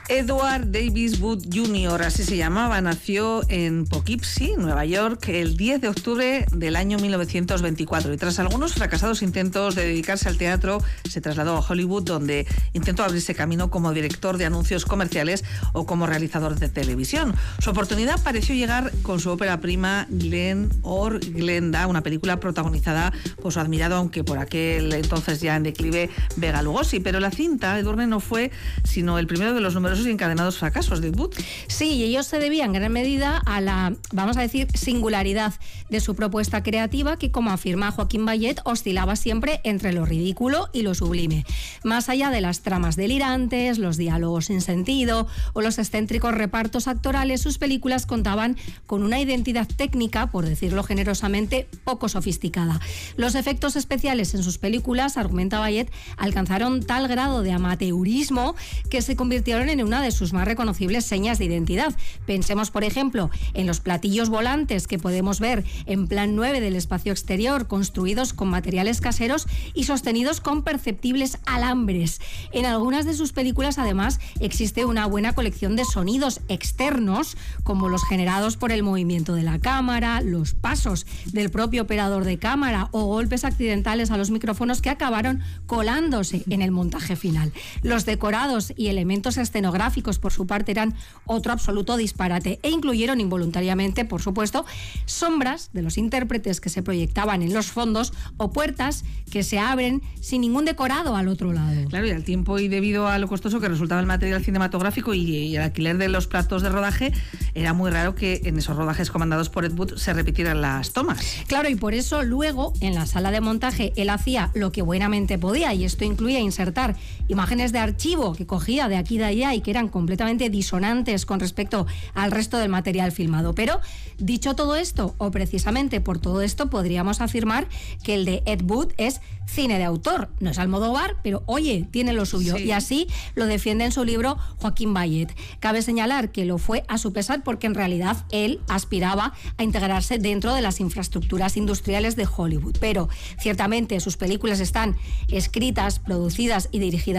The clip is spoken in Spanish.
Edward Davis Wood Jr., así se llamaba, nació en Poughkeepsie, Nueva York, el 10 de octubre del año 1924 y tras algunos fracasados intentos de dedicarse al teatro, se trasladó a Hollywood, donde intentó abrirse camino como director de anuncios comerciales o como realizador de televisión. Su oportunidad pareció llegar con su ópera prima Glen or Glenda, una película protagonizada por su admirado, aunque por aquel entonces ya en declive, Bela Lugosi. Pero la cinta, Edurne, no fue sino el primero de los numerosos y encadenados fracasos de Wood. Sí, y ellos se debían en gran medida a la, vamos a decir, singularidad de su propuesta creativa, que, como afirma Joaquín Bayet, oscilaba siempre entre lo ridículo y lo sublime. Más allá de las tramas delirantes, los diálogos sin sentido o los excéntricos repartos actorales, sus películas contaban con una identidad técnica, por decirlo generosamente, poco sofisticada. Los efectos especiales en sus películas, argumenta Bayet, alcanzaron tal grado de amateurismo que se convirtieron en una de sus más reconocibles señas de identidad. Pensemos, por ejemplo, en los platillos volantes que podemos ver en Plan 9 del espacio exterior, construidos con materiales caseros y sostenidos con perceptibles alambres. En algunas de sus películas, además, existe una buena colección de sonidos externos, como los generados por el movimiento de la cámara, los pasos del propio operador de cámara o golpes accidentales a los micrófonos que acabaron colándose en el montaje final. Los decorados y elementos escenográficos, por su parte, eran otro absoluto disparate e incluyeron involuntariamente, por supuesto, sombras de los intérpretes que se proyectaban en los fondos o puertas que se abren sin ningún decorado al otro lado. Claro, y al tiempo y debido a lo costoso que resultaba el material cinematográfico y el alquiler de los platos de rodaje, era muy raro que en esos rodajes comandados por Ed Wood se repitieran las tomas. Claro, y por eso luego en la sala de montaje él hacía lo que buenamente podía, y esto incluía insertar imágenes de archivo que cogía de aquí y de allá y que eran completamente disonantes con respecto al resto del material filmado. Pero dicho todo esto, o precisamente por todo esto, podríamos afirmar que el de Ed Wood es cine de autor. No es Almodóvar, pero oye, tiene lo suyo. Sí. Y así lo defiende en su libro Joaquín Bayet. Cabe señalar que lo fue a su pesar, porque en realidad él aspiraba a integrarse dentro de las infraestructuras industriales de Hollywood. Pero ciertamente sus películas están escritas, producidas y dirigidas